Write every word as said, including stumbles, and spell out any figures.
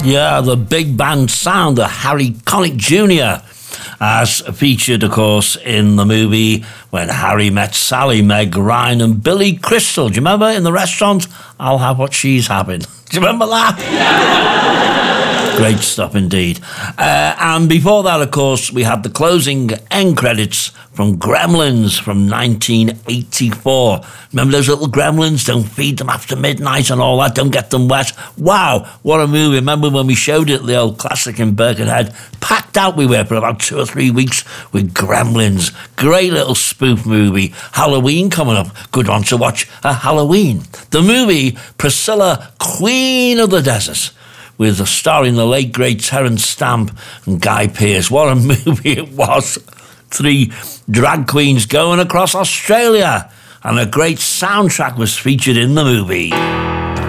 Yeah, the big band sound of Harry Connick Junior as featured, of course, in the movie When Harry Met Sally, Meg Ryan and Billy Crystal. Do you remember in the restaurant? I'll have what she's having. Do you remember that? Great stuff indeed. Uh, and before that, of course, we had the closing end credits from Gremlins from nineteen eighty-four. Remember those little gremlins? Don't feed them after midnight and all that. Don't get them wet. Wow, what a movie. Remember when we showed it, the old classic in Birkenhead? Packed out we were for about two or three weeks with Gremlins. Great little spoof movie. Halloween coming up. Good one to watch at Halloween. The movie Priscilla, Queen of the Desert, with the starring the late, great Terence Stamp and Guy Pearce. What a movie it was. Three drag queens going across Australia. And a great soundtrack was featured in the movie.